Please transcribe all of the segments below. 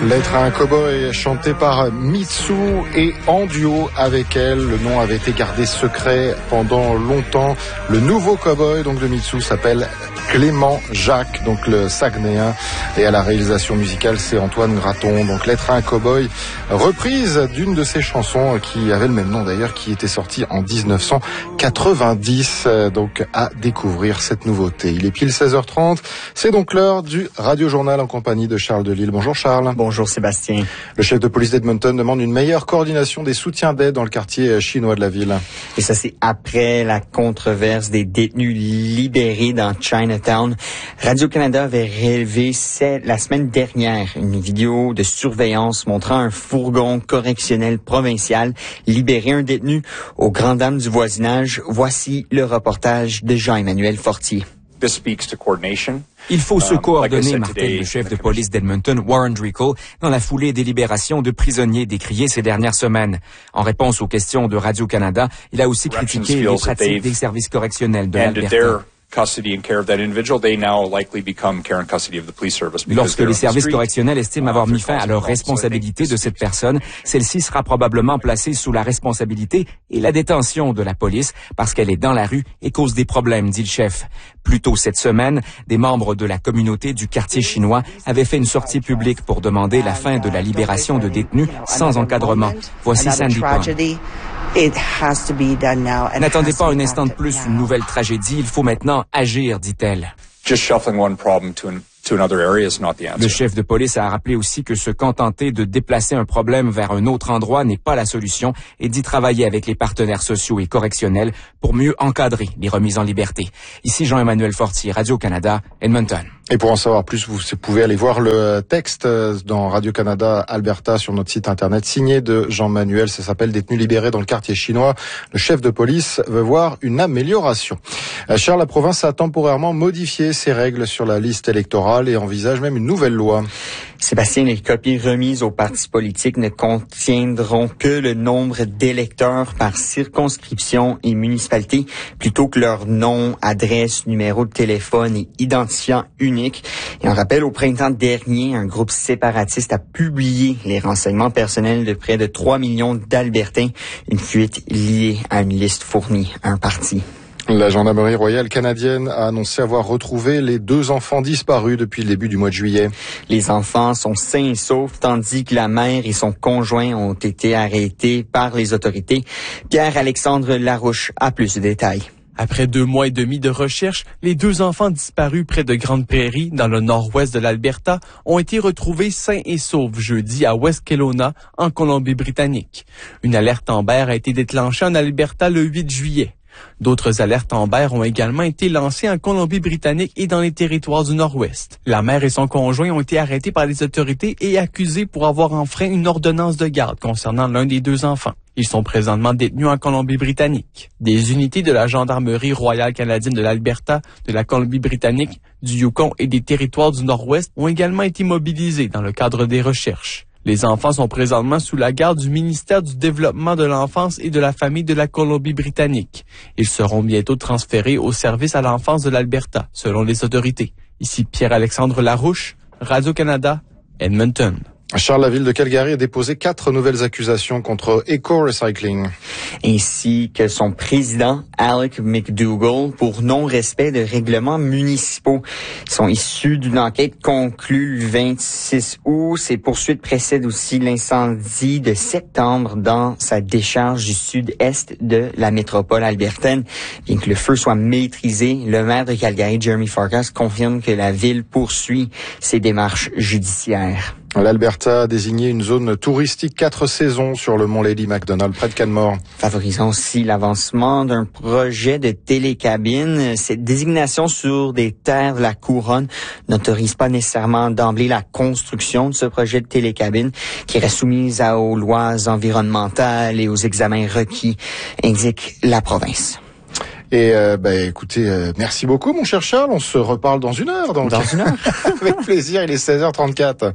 L'être à un cow-boy chanté par Mitsu et en duo avec elle. Le nom avait été gardé secret pendant longtemps. Le nouveau cow-boy donc de Mitsu s'appelle Clément Jacques, donc le Saguenéen. Et à la réalisation musicale, c'est Antoine Graton. Donc L'être à un cow-boy, reprise d'une de ses chansons qui avait le même nom d'ailleurs, qui était sortie en 1990. Donc à découvrir cette nouveauté. Il est pile 16h30. C'est donc l'heure du Radio Journal en compagnie de Charles Delisle. Bonjour Charles. Bonjour Sébastien. Le chef de police d'Edmonton demande une meilleure coordination des soutiens d'aide dans le quartier chinois de la ville. Et ça, c'est après la controverse des détenus libérés dans Chinatown. Radio-Canada avait relevé la semaine dernière une vidéo de surveillance montrant un fourgon correctionnel provincial libérer un détenu aux grandes dames du voisinage. Voici le reportage de Jean-Emmanuel Fortier. Il faut se coordonner, martèle le chef de police d'Edmonton, Warren Driscoll, dans la foulée des libérations de prisonniers décriées ces dernières semaines. En réponse aux questions de Radio-Canada, il a aussi critiqué les pratiques des services correctionnels de l'Alberta. Lorsque les services correctionnels estiment avoir mis fin à leur responsabilité de cette personne, celle-ci sera probablement placée sous la responsabilité et la détention de la police parce qu'elle est dans la rue et cause des problèmes, dit le chef. Plus tôt cette semaine, des membres de la communauté du quartier chinois avaient fait une sortie publique pour demander la fin de la libération de détenus sans encadrement. Voici Sandy Pond. N'attendez pas un instant de plus une nouvelle tragédie, il faut maintenant agir, dit-elle. Le chef de police a rappelé aussi que se contenter de déplacer un problème vers un autre endroit n'est pas la solution et dit travailler avec les partenaires sociaux et correctionnels pour mieux encadrer les remises en liberté. Ici Jean-Emmanuel Fortier, Radio-Canada, Edmonton. Et pour en savoir plus, vous pouvez aller voir le texte dans Radio-Canada Alberta sur notre site internet, signé de Jean-Manuel. Ça s'appelle « Détenus libérés dans le quartier chinois ». Le chef de police veut voir une amélioration. Charles, la province a temporairement modifié ses règles sur la liste électorale et envisage même une nouvelle loi. Sébastien, les copies remises aux partis politiques ne contiendront que le nombre d'électeurs par circonscription et municipalité, plutôt que leur nom, adresse, numéro de téléphone et identifiant unique. Et on rappelle, au printemps dernier, un groupe séparatiste a publié les renseignements personnels de près de 3 millions d'Albertains, une fuite liée à une liste fournie à un parti. La gendarmerie royale canadienne a annoncé avoir retrouvé les 2 enfants disparus depuis le début du mois de juillet. Les enfants sont sains et saufs, tandis que la mère et son conjoint ont été arrêtés par les autorités. Pierre-Alexandre Larouche a plus de détails. Après 2 mois et demi de recherche, les 2 enfants disparus près de Grande Prairie, dans le nord-ouest de l'Alberta, ont été retrouvés sains et saufs jeudi à West Kelowna, en Colombie-Britannique. Une alerte Amber a été déclenchée en Alberta le 8 juillet. D'autres alertes Amber ont également été lancées en Colombie-Britannique et dans les territoires du Nord-Ouest. La mère et son conjoint ont été arrêtés par les autorités et accusés pour avoir enfreint une ordonnance de garde concernant l'un des 2 enfants. Ils sont présentement détenus en Colombie-Britannique. Des unités de la Gendarmerie royale canadienne de l'Alberta, de la Colombie-Britannique, du Yukon et des territoires du Nord-Ouest ont également été mobilisés dans le cadre des recherches. Les enfants sont présentement sous la garde du ministère du Développement de l'Enfance et de la Famille de la Colombie-Britannique. Ils seront bientôt transférés au service à l'enfance de l'Alberta, selon les autorités. Ici Pierre-Alexandre Larouche, Radio-Canada, Edmonton. Charles, la ville de Calgary a déposé 4 nouvelles accusations contre Eco Recycling. Ainsi que son président, Alec McDougall, pour non-respect de règlements municipaux. Ils sont issus d'une enquête conclue le 26 août. Ces poursuites précèdent aussi l'incendie de septembre dans sa décharge du sud-est de la métropole albertaine. Bien que le feu soit maîtrisé, le maire de Calgary, Jeremy Farkas, confirme que la ville poursuit ses démarches judiciaires. L'Alberta a désigné une zone touristique 4 saisons sur le mont Lady Macdonald, près de Canmore. Favorisant aussi l'avancement d'un projet de télécabine. Cette désignation sur des terres de la couronne n'autorise pas nécessairement d'emblée la construction de ce projet de télécabine qui reste soumise aux lois environnementales et aux examens requis, indique la province. Et écoutez, merci beaucoup mon cher Charles, on se reparle dans une heure. Donc. Dans une heure. Avec plaisir, il est 16h34.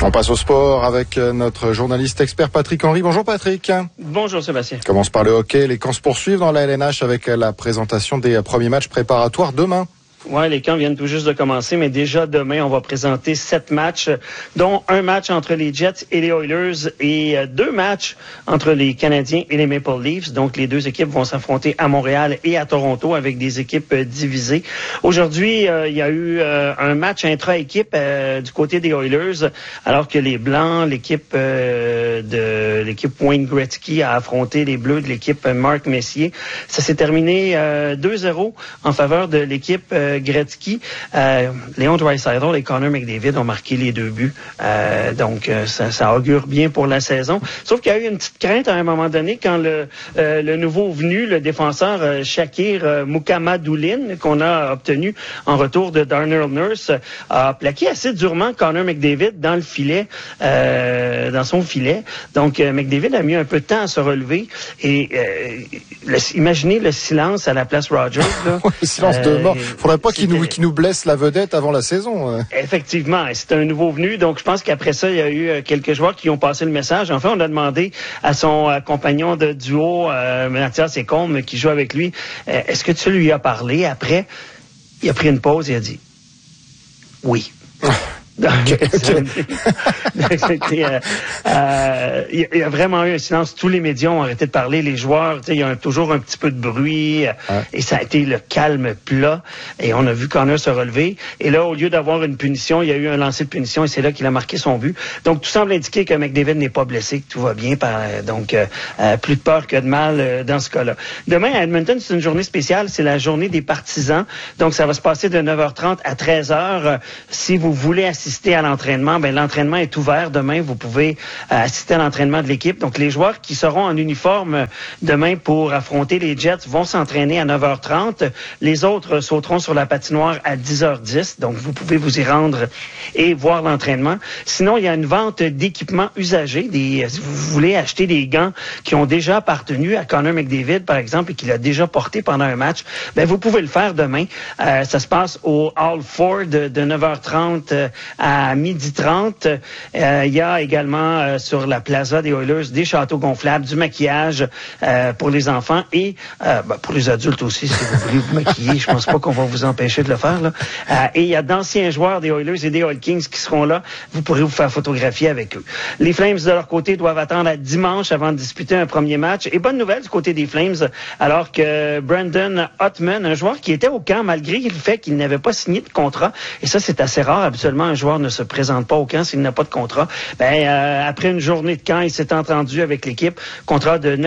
On passe au sport avec notre journaliste expert Patrick Henry. Bonjour Patrick. Bonjour Sébastien. On commence par le hockey. Les camps se poursuivent dans la LNH avec la présentation des premiers matchs préparatoires demain. Ouais, les camps viennent tout juste de commencer, mais déjà demain, on va présenter 7 matchs, dont un match entre les Jets et les Oilers et 2 matchs entre les Canadiens et les Maple Leafs. Donc, les 2 équipes vont s'affronter à Montréal et à Toronto avec des équipes divisées. Aujourd'hui, il y a eu un match intra-équipe du côté des Oilers, alors que les Blancs, l'équipe de l'équipe Wayne Gretzky a affronté les Bleus de l'équipe Mark Messier. Ça s'est terminé 2-0 en faveur de l'équipe Gretzky. Léon Draisaitl et Connor McDavid ont marqué les 2 buts. Donc, ça augure bien pour la saison. Sauf qu'il y a eu une petite crainte à un moment donné quand le nouveau venu, le défenseur Shakir Mukhamadoulin, qu'on a obtenu en retour de Darnell Nurse, a plaqué assez durement Connor McDavid dans le filet, dans son filet. Donc, McDavid a mis un peu de temps à se relever. Et imaginez le silence à la place Rogers. Là. Le silence de mort. Faudrait pas qu'il nous blesse la vedette avant la saison. Effectivement, c'est un nouveau venu, donc je pense qu'après ça, il y a eu quelques joueurs qui ont passé le message. Enfin, on a demandé à son compagnon de duo, Mathias Ekholm, qui joue avec lui, est-ce que tu lui as parlé après? Il a pris une pause et a dit oui. Okay. Il y a vraiment eu un silence. Tous les médias ont arrêté de parler. Les joueurs, il y a toujours un petit peu de bruit. Et ça a été le calme plat. Et on a vu Connor se relever. Et là, au lieu d'avoir une punition, il y a eu un lancer de punition et c'est là qu'il a marqué son but. Donc, tout semble indiquer que McDavid n'est pas blessé, que tout va bien. Donc, plus de peur que de mal dans ce cas-là. Demain, à Edmonton, c'est une journée spéciale. C'est la journée des partisans. Donc, ça va se passer de 9h30 à 13h. Si vous voulez assister à l'entraînement, l'entraînement est ouvert demain. Vous pouvez assister à l'entraînement de l'équipe. Donc, les joueurs qui seront en uniforme demain pour affronter les Jets vont s'entraîner à 9h30. Les autres sauteront sur la patinoire à 10h10. Donc, vous pouvez vous y rendre et voir l'entraînement. Sinon, il y a une vente d'équipements usagés. Si vous voulez acheter des gants qui ont déjà appartenu à Connor McDavid, par exemple, et qu'il a déjà porté pendant un match, vous pouvez le faire demain. Ça se passe au Hall Ford de 9h30 à 12h30. Il y a également sur la plaza des Oilers des châteaux gonflables, du maquillage pour les enfants et pour les adultes aussi, si vous voulez vous maquiller. Je pense pas qu'on va vous empêcher de le faire. Là. Et il y a d'anciens joueurs des Oilers et des Oil Kings qui seront là. Vous pourrez vous faire photographier avec eux. Les Flames, de leur côté, doivent attendre à dimanche avant de disputer un premier match. Et bonne nouvelle du côté des Flames, alors que Brandon Ottman, un joueur qui était au camp malgré le fait qu'il n'avait pas signé de contrat, et ça, c'est assez rare. Habituellement, un joueur ne se présente pas au camp s'il n'a pas de contrat. Après une journée de camp, il s'est entendu avec l'équipe. Contrat de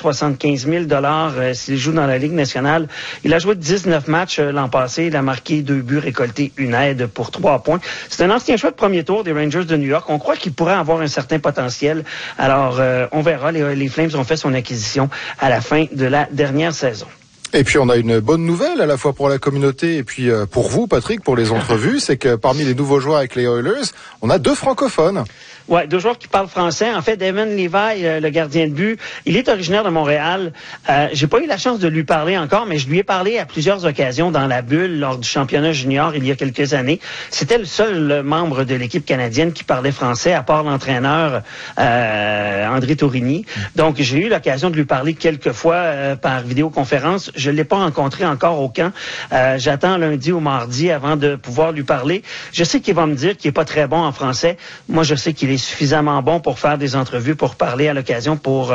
975 000 s'il joue dans la Ligue nationale. Il a joué 19 matchs l'an passé. Il a marqué 2 buts, récolté une aide pour 3 points. C'est un ancien choix de premier tour des Rangers de New York. On croit qu'il pourrait avoir un certain potentiel. Alors, on verra. Les Flames ont fait son acquisition à la fin de la dernière saison. Et puis on a une bonne nouvelle à la fois pour la communauté et puis pour vous, Patrick, pour les entrevues, c'est que parmi les nouveaux joueurs avec les Oilers, on a 2 francophones. Ouais, 2 joueurs qui parlent français. En fait, Devon Levi, le gardien de but, il est originaire de Montréal. J'ai pas eu la chance de lui parler encore, mais je lui ai parlé à plusieurs occasions dans la bulle lors du championnat junior il y a quelques années. C'était le seul membre de l'équipe canadienne qui parlait français, à part l'entraîneur André Tourigny. Donc, j'ai eu l'occasion de lui parler quelques fois par vidéoconférence. Je l'ai pas rencontré encore au camp. J'attends lundi ou mardi avant de pouvoir lui parler. Je sais qu'il va me dire qu'il est pas très bon en français. Moi, je sais qu'il est suffisamment bon pour faire des entrevues, pour parler à l'occasion, pour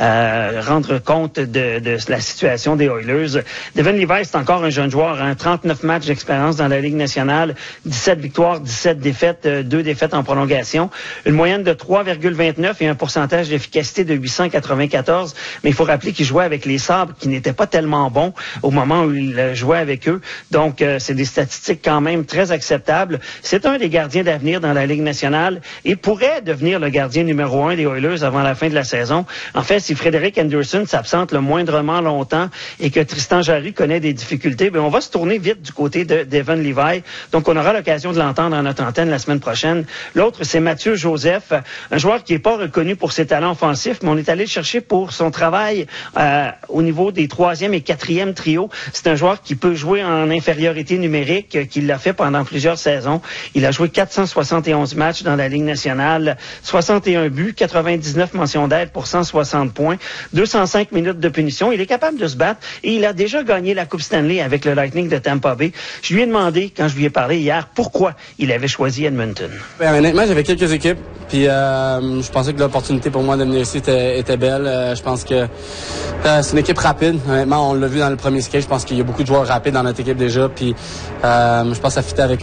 rendre compte de la situation des Oilers. Devon Levi, c'est encore un jeune joueur, 39 matchs d'expérience dans la Ligue nationale, 17 victoires, 17 défaites, 2 défaites en prolongation, une moyenne de 3,29 et un pourcentage d'efficacité de 894. Mais il faut rappeler qu'il jouait avec les Sabres, qui n'étaient pas tellement bons au moment où il jouait avec eux. Donc, c'est des statistiques quand même très acceptables. C'est un des gardiens d'avenir dans la Ligue nationale et pourrait devenir le gardien numéro 1 des Oilers avant la fin de la saison. En fait, si Frédéric Anderson s'absente le moindrement longtemps et que Tristan Jarry connaît des difficultés, on va se tourner vite du côté de Devon Levi. Donc, on aura l'occasion de l'entendre dans notre antenne la semaine prochaine. L'autre, c'est Mathieu Joseph, un joueur qui n'est pas reconnu pour ses talents offensifs, mais on est allé le chercher pour son travail au niveau des 3e et quatrième trio. C'est un joueur qui peut jouer en infériorité numérique, qui l'a fait pendant plusieurs saisons. Il a joué 471 matchs dans la Ligue nationale, 61 buts, 99 mentions d'aide pour 160 points, 205 minutes de punition. Il est capable de se battre et il a déjà gagné la Coupe Stanley avec le Lightning de Tampa Bay. Je lui ai demandé, quand je lui ai parlé hier, pourquoi il avait choisi Edmonton. Ben, honnêtement, j'avais quelques équipes, puis je pensais que l'opportunité pour moi de venir ici était belle. Je pense que c'est une équipe rapide. Honnêtement, on l'a vu dans le premier skate. Je pense qu'il y a beaucoup de joueurs rapides dans notre équipe déjà, puis je pense que ça fitait avec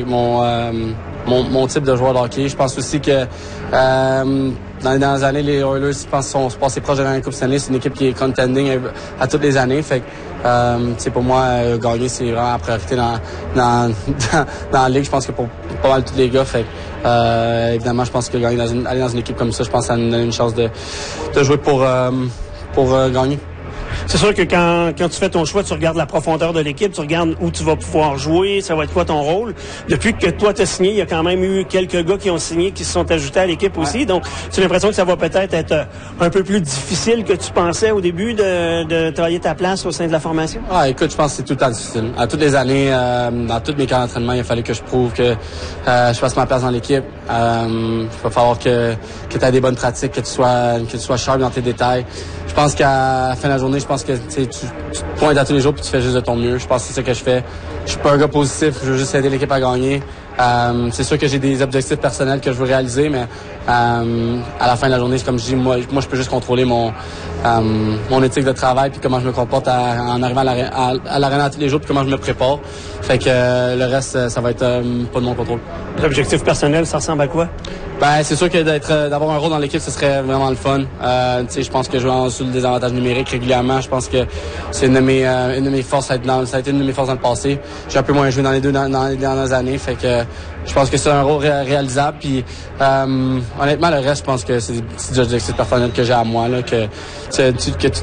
mon type de joueur de hockey. Je pense aussi que dans les dernières années, les Oilers, je pense, sont passés proches de la Coupe Stanley. C'est une équipe qui est contending à toutes les années. Fait que, pour moi, gagner, c'est vraiment la priorité dans la Ligue. Je pense que pour pas mal tous les gars. Fait que, évidemment, je pense que aller dans une équipe comme ça, je pense que ça nous donne une chance de jouer pour gagner. C'est sûr que quand tu fais ton choix, tu regardes la profondeur de l'équipe, tu regardes où tu vas pouvoir jouer, ça va être quoi ton rôle. Depuis que toi t'as signé, il y a quand même eu quelques gars qui ont signé, qui se sont ajoutés à l'équipe aussi. Donc, tu as l'impression que ça va peut-être être un peu plus difficile que tu pensais au début de travailler ta place au sein de la formation? Ah, écoute, je pense que c'est tout le temps difficile. À toutes les années, dans tous mes camps d'entraînement, il a fallu que je prouve que je fasse ma place dans l'équipe. Il va falloir que tu aies des bonnes pratiques, que tu sois sharp dans tes détails. Je pense qu'à la fin de la journée, je pense que tu te pointes à tous les jours puis tu fais juste de ton mieux. Je pense que c'est ça que je fais. Je suis pas un gars positif, je veux juste aider l'équipe à gagner. C'est sûr que j'ai des objectifs personnels que je veux réaliser, mais à la fin de la journée, comme je dis, moi je peux juste contrôler mon éthique de travail puis comment je me comporte en arrivant à l'aréna tous les jours puis comment je me prépare. Fait que le reste, ça va être pas de mon contrôle. L'objectif personnel, ça ressemble à quoi? Ben, c'est sûr que d'avoir un rôle dans l'équipe, ce serait vraiment le fun. Je pense que jouer en dessous le désavantage numérique régulièrement, je pense que c'est une de mes forces. Ça a été une de mes forces dans le passé. J'ai un peu moins joué dans les dernières années. Fait que je pense que c'est un rôle réalisable. Puis honnêtement, le reste, je pense que c'est des petits objectifs personnels que j'ai à moi, là, que tu